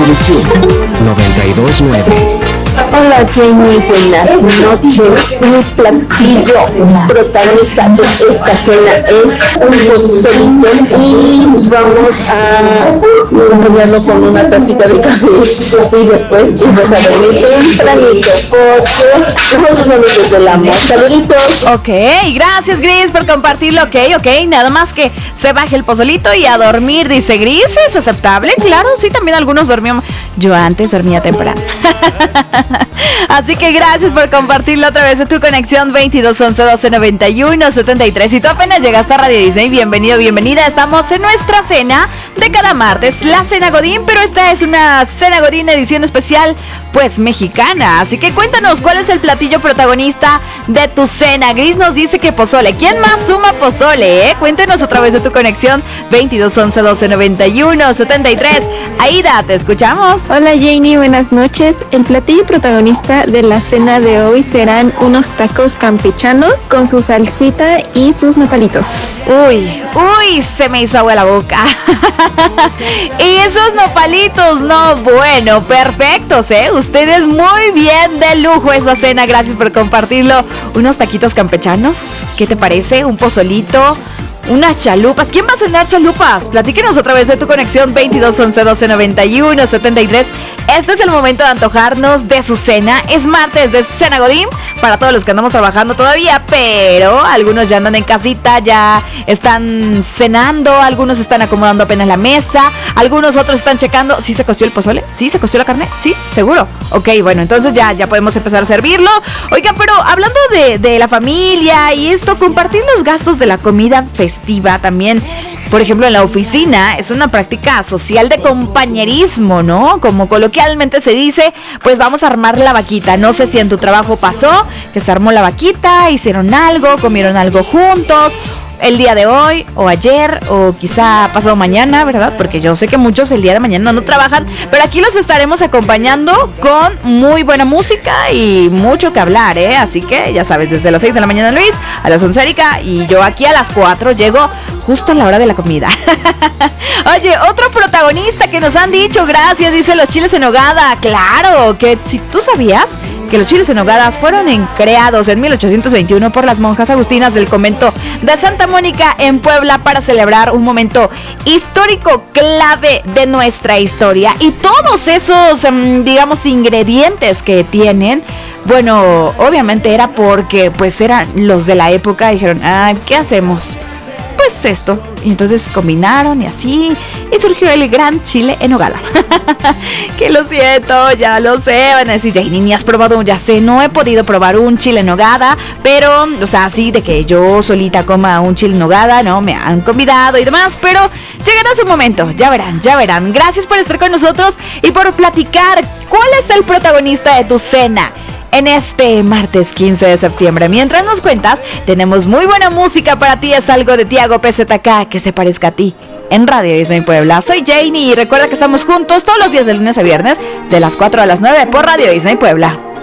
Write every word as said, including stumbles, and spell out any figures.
Conexión noventa y dos punto nueve. Hola Jamie, buenas noches. Mi platillo protagonista de esta cena es un pozolito y vamos a acompañarlo con una tacita de café y después irnos a dormir tempranito porque somos los momentos del amor. Saluditos. Ok, gracias Gris por compartirlo. Ok, ok, nada más que se baje el pozolito y a dormir, dice Gris. ¿Es aceptable? Claro, sí, también algunos dormíamos. Yo antes dormía temprano. Así que gracias por compartirlo a través de tu conexión veintidós once doce noventa y uno setenta y tres. Si tú apenas llegaste a Radio Disney, bienvenido, bienvenida. Estamos en nuestra cena de cada martes, la Cena Godín, pero esta es una Cena Godín edición especial, pues mexicana. Así que cuéntanos, ¿cuál es el platillo protagonista de tu cena? Gris nos dice que pozole. ¿Quién más suma pozole, eh? Cuéntanos a través de tu conexión veintidós once doce noventa y uno setenta y tres. Aida, te escuchamos. Hola Janie, buenas noches. El platillo protagonista de la cena de hoy serán unos tacos campechanos con su salsita y sus nopalitos. Uy, uy, se me hizo agua la boca. Y esos nopalitos, no, bueno, perfectos, ¿eh? Ustedes muy bien, de lujo esa cena, gracias por compartirlo. Unos taquitos campechanos, ¿qué te parece? Un pozolito, unas chalupas. ¿Quién va a cenar chalupas? Platíquenos a través de tu conexión veintidós once doce noventa y uno setenta y tres. Este es el momento de antojarnos de su cena. Es martes de Cena Godín para todos los que andamos trabajando todavía, pero algunos ya andan en casita, ya están cenando, algunos están acomodando apenas la mesa, algunos otros están checando. ¿Sí se coció el pozole? ¿Sí se coció la carne? ¿Sí? ¿Seguro? Ok, bueno, entonces ya, ya podemos empezar a servirlo. Oiga, pero hablando de, de la familia y esto, compartir los gastos de la comida festiva también, por ejemplo, en la oficina, es una práctica social de compañerismo, ¿no? Como coloquialmente se dice, pues vamos a armar la vaquita. No sé si en tu trabajo pasó, que se armó la vaquita, hicieron algo, comieron algo juntos, el día de hoy, o ayer, o quizá pasado mañana, ¿verdad? Porque yo sé que muchos el día de mañana no trabajan, pero aquí los estaremos acompañando con muy buena música y mucho que hablar, ¿eh? Así que, ya sabes, desde las seis de la mañana Luis, a las once Erika, y yo aquí a las cuatro llego justo a la hora de la comida. Oye, otro protagonista que nos han dicho, gracias, dice los chiles en nogada. Claro, que si tú sabías que los chiles en nogada fueron en, creados en mil ochocientos veintiuno por las monjas agustinas del convento de Santa Mónica en Puebla para celebrar un momento histórico clave de nuestra historia. Y todos esos, um, digamos, ingredientes que tienen, bueno, obviamente era porque pues eran los de la época. Dijeron, ah, ¿qué hacemos? Pues esto, y entonces combinaron y así, y surgió el gran chile en nogada. Que lo siento, ya lo sé, van a decir, ya ni has probado, ya sé, no he podido probar un chile en nogada, pero, o sea, así de que yo solita coma un chile en nogada, no, me han convidado y demás, pero llegará su momento, ya verán, ya verán. Gracias por estar con nosotros y por platicar. ¿Cuál es el protagonista de tu cena en este martes quince de septiembre? Mientras nos cuentas, tenemos muy buena música para ti. Es algo de Tiago P Z K que se parezca a ti en Radio Disney Puebla. Soy Janie y recuerda que estamos juntos todos los días de lunes a viernes de las cuatro a las nueve por Radio Disney Puebla.